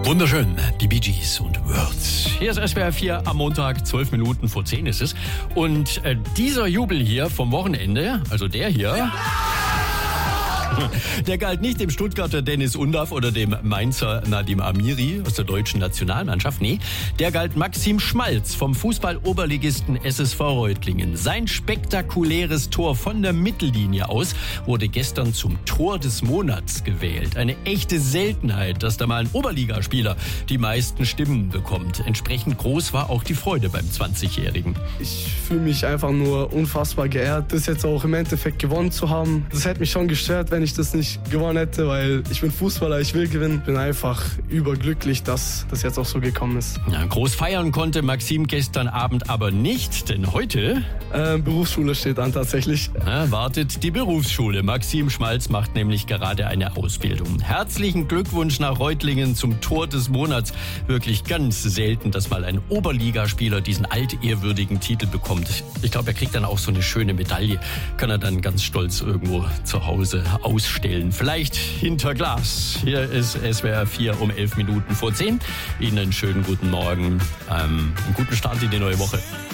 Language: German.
Wunderschön, die Bee Gees und Words. Hier ist SWR 4 am Montag, 12 Minuten vor 10 ist es. Und dieser Jubel hier vom Wochenende, also der hier... Der galt nicht dem Stuttgarter Dennis Undaff oder dem Mainzer Nadim Amiri aus der deutschen Nationalmannschaft. Nee, der galt Maxim Schmalz vom Fußball-Oberligisten SSV Reutlingen. Sein spektakuläres Tor von der Mittellinie aus wurde gestern zum Tor des Monats gewählt. Eine echte Seltenheit, dass da mal ein Oberligaspieler die meisten Stimmen bekommt. Entsprechend groß war auch die Freude beim 20-Jährigen. Ich fühle mich einfach nur unfassbar geehrt, das jetzt auch im Endeffekt gewonnen zu haben. Das hätte mich schon gestört, wenn ich das nicht gewonnen hätte, weil ich bin Fußballer, ich will gewinnen. Bin einfach überglücklich, dass das jetzt auch so gekommen ist. Ja, groß feiern konnte Maxim gestern Abend aber nicht, denn heute... Berufsschule steht an tatsächlich. Wartet die Berufsschule. Maxim Schmalz macht nämlich gerade eine Ausbildung. Herzlichen Glückwunsch nach Reutlingen zum Tor des Monats. Wirklich ganz selten, dass mal ein Oberligaspieler diesen altehrwürdigen Titel bekommt. Ich glaube, er kriegt dann auch so eine schöne Medaille. Kann er dann ganz stolz irgendwo zu Hause ausstellen. Vielleicht hinter Glas. Hier ist SWR 4 um 11 Minuten vor 10. Ihnen einen schönen guten Morgen. Einen guten Start in die neue Woche.